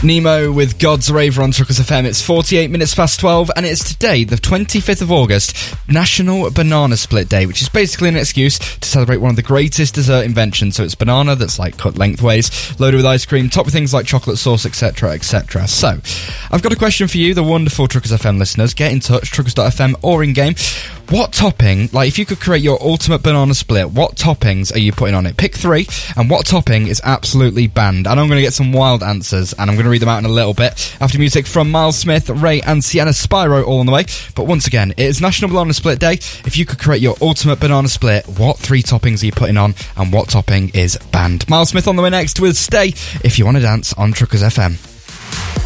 Nemo with God's Raver on Truckers FM. It's 48 minutes past 12 and it's today, the 25th of August, National Banana Split Day, which is basically an excuse to celebrate one of the greatest dessert inventions. So it's banana that's like cut lengthways, loaded with ice cream, topped with things like chocolate sauce, etc, etc. So, I've got a question for you, the wonderful Truckers FM listeners. Get in touch, truckers.fm or in-game. What topping, like if you could create your ultimate banana split, what toppings are you putting on it? Pick 3, and what topping is absolutely banned? And I'm going to get some wild answers, and I'm going to read them out in a little bit after music from Miles Smith, Ray and Sienna Spyro all on the way. But once again, it is National Banana Split Day. If you could create your ultimate banana split, what 3 toppings are you putting on, and what topping is banned? Miles Smith on the way next with Stay, if you want to dance on Truckers FM.